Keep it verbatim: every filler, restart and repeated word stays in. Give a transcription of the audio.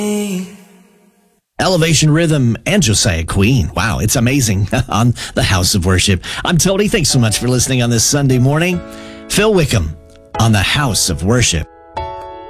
Elevation Rhythm and Josiah Queen. Wow, it's amazing on the House of Worship. I'm Tony. Thanks so much for listening on this Sunday morning. Phil Wickham on the House of Worship.